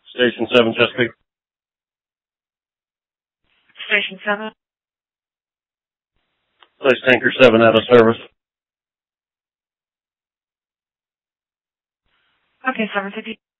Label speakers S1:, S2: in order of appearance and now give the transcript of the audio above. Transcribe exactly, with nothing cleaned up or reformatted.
S1: Station seven, Chesapeake.
S2: Station seven.
S1: Place tanker seven out of service.
S2: Okay, seven fifty.